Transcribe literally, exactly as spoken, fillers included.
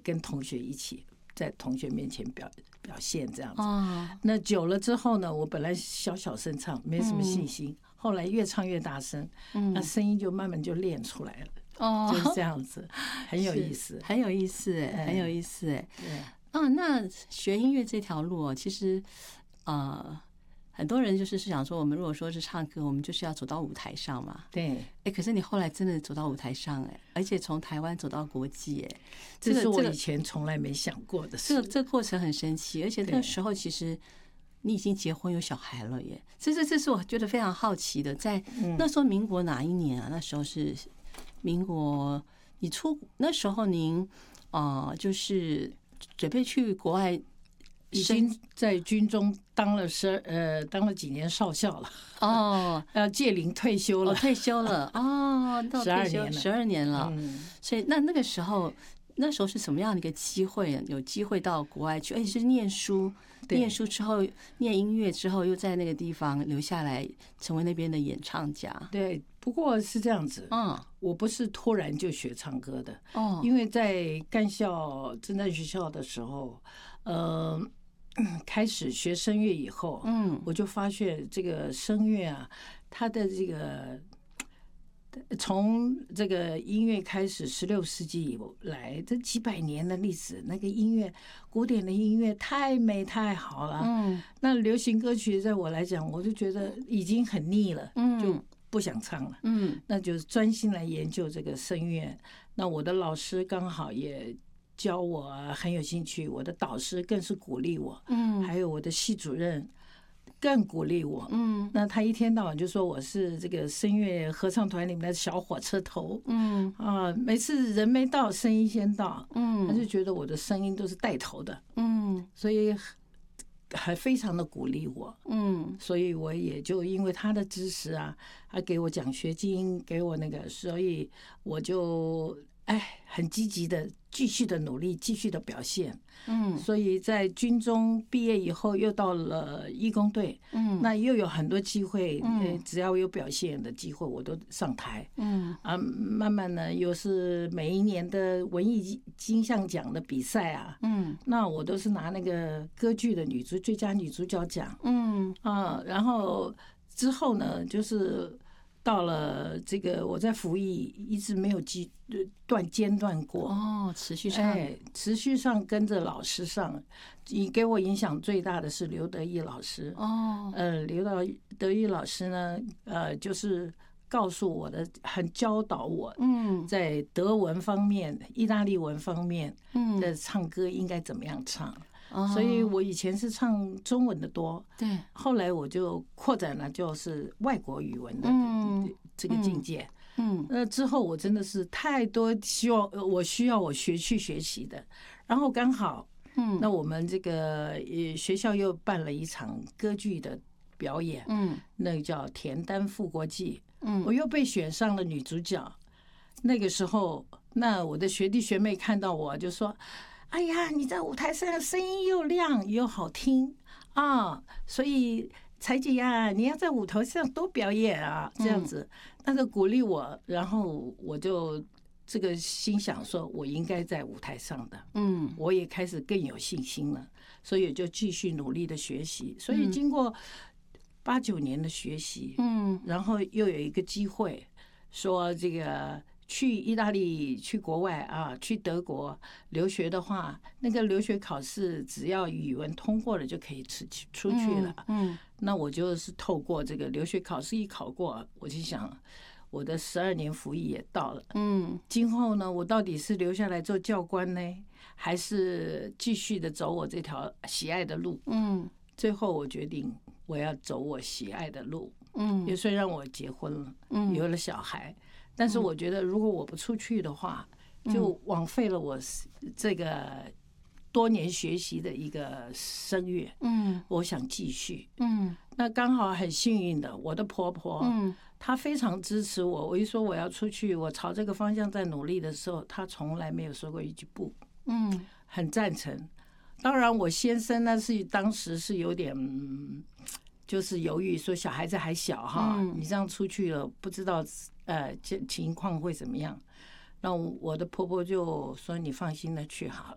跟同学一起在同学面前表表现这样子。 哦， 那久了之后呢，我本来小小声唱，没什么信心， 嗯、 后来越唱越大声，嗯，那声音就慢慢就练出来了。哦，就是这样子，很有意思， 很有意思，哎，很有意思，哎。对，啊，那学音乐这条路哦，其实，呃。很多人就是是想说，我们如果说是唱歌，我们就是要走到舞台上嘛。 对， 哎，可是你后来真的走到舞台上，哎，而且从台湾走到国际，哎， 这是我以前从来没想过的事。 这个这个过程很神奇，而且那个时候其实你已经结婚有小孩了耶。这这这是我觉得非常好奇的，在那时候民国哪一年啊？那时候是民国，你出那时候您呃就是准备去国外。 已经在军中当了十呃当了几年少校了哦， 要届龄退休了， 哦、退休了哦， 十二年了， 十二年了。 嗯， 所以那那个时候，那时候是什么样的一个机会？有机会到国外去，而且是念书，念书之后念音乐之后，又在那个地方留下来，成为那边的演唱家。 对，不过是这样子， 嗯， 我不是突然就学唱歌的哦， 因为在干校侦探学校的时候，呃。开始学声乐以后，嗯，我就发现这个声乐啊，它的这个从这个音乐开始，十六世纪以来这几百年的历史，那个音乐，古典的音乐太美太好了，嗯，那流行歌曲在我来讲，我就觉得已经很腻了，嗯，就不想唱了，嗯，那就专心来研究这个声乐。那我的老师刚好也教我很有兴趣，我的导师更是鼓励我，嗯，还有我的系主任更鼓励我，嗯，那他一天到晚就说我是这个声乐合唱团里面的小火车头，嗯啊，每次人没到，声音先到，嗯，他就觉得我的声音都是带头的，嗯，所以还非常的鼓励我，嗯，所以我也就因为他的支持啊，他给我奖学金，给我那个，所以我就。哎，很积极的，继续的努力，继续的表现。嗯，所以在军中毕业以后，又到了义工队。嗯，那又有很多机会，嗯，只要有表现的机会，我都上台。嗯，啊，慢慢呢，又是每一年的文艺金像奖的比赛啊。嗯，那我都是拿那个歌剧的女主最佳女主角奖。嗯，啊，然后之后呢，就是。到了这个，我在服役一直没有间断间断过哦，持续上， 哎，持续上跟着老师上。你给我影响最大的是刘德义老师哦，呃，刘德义老师呢，呃，就是告诉我的，很教导我，嗯，在德文方面、意大利文方面的唱歌应该怎么样唱。所以我以前是唱中文的多，对，后来我就扩展了，就是外国语文的这个境界。嗯，那之后我真的是太多希望，我需要我学去学习的。然后刚好，嗯，那我们这个学校又办了一场歌剧的表演，嗯，那个叫《田丹复国记》，嗯，我又被选上了女主角。那个时候，那我的学弟学妹看到我就说。哎呀，你在舞台上声音又亮又好听啊，所以彩姐呀，你要在舞台上多表演啊，这样子，那就鼓励我，然后我就这个心想说，我应该在舞台上的，嗯，我也开始更有信心了，所以就继续努力的学习，所以经过八九年的学习，嗯，然后又有一个机会说这个。去意大利、去国外啊，去德国留学的话，那个留学考试只要语文通过了就可以出去出去了。嗯，那我就是透过这个留学考试一考过，我就想我的十二年服役也到了。嗯，今后呢，我到底是留下来做教官呢，还是继续的走我这条喜爱的路？嗯，最后我决定我要走我喜爱的路。嗯，也虽然我结婚了，嗯，有了小孩。但是我觉得，如果我不出去的话，就枉费了我这个多年学习的一个声乐。嗯，我想继续。嗯，那刚好很幸运的，我的婆婆，嗯，她非常支持我。我一说我要出去，我朝这个方向在努力的时候，她从来没有说过一句不。嗯，很赞成。当然，我先生呢是当时是有点。就是犹豫说小孩子还小哈，你这样出去了不知道呃情况会怎么样。那我的婆婆就说你放心的去好了。